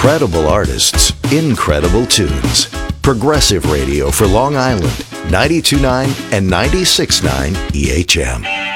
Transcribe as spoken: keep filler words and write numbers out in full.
Incredible artists, incredible tunes. Progressive Radio for Long Island, ninety-two point nine and ninety-six point nine E H M.